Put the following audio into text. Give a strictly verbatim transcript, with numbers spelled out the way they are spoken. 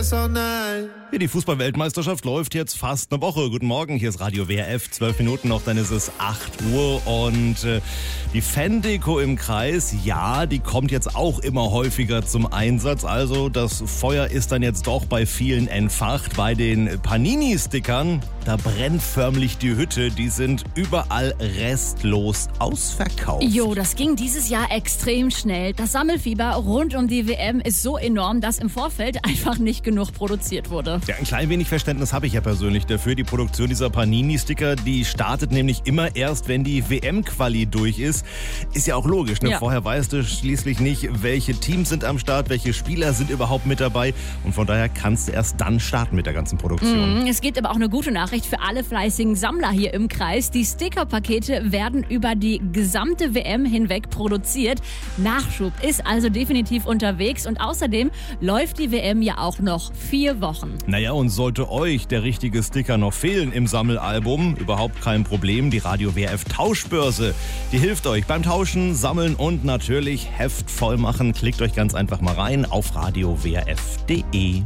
this all night. Ja, die Fußball-Weltmeisterschaft läuft jetzt fast eine Woche. Guten Morgen, hier ist Radio W R F, zwölf Minuten noch, dann ist es acht Uhr und äh, die Fan-Deko im Kreis, ja, die kommt jetzt auch immer häufiger zum Einsatz. Also das Feuer ist dann jetzt doch bei vielen entfacht. Bei den Panini-Stickern, da brennt förmlich die Hütte, die sind überall restlos ausverkauft. Jo, das ging dieses Jahr extrem schnell. Das Sammelfieber rund um die W M ist so enorm, dass im Vorfeld einfach nicht genug produziert wurde. Ja, ein klein wenig Verständnis habe ich ja persönlich dafür. Die Produktion dieser Panini-Sticker, die startet nämlich immer erst, wenn die W M-Quali durch ist. Ist ja auch logisch, ne? Ja. Vorher weißt du schließlich nicht, welche Teams sind am Start, welche Spieler sind überhaupt mit dabei. Und von daher kannst du erst dann starten mit der ganzen Produktion. Mhm, es gibt aber auch eine gute Nachricht für alle fleißigen Sammler hier im Kreis. Die Sticker-Pakete werden über die gesamte W M hinweg produziert. Nachschub ist also definitiv unterwegs und außerdem läuft die W M ja auch noch vier Wochen. Naja, und sollte euch der richtige Sticker noch fehlen im Sammelalbum, überhaupt kein Problem. Die Radio W R F Tauschbörse, die hilft euch beim Tauschen, Sammeln und natürlich Heft voll machen. Klickt euch ganz einfach mal rein auf radio w r f punkt d e.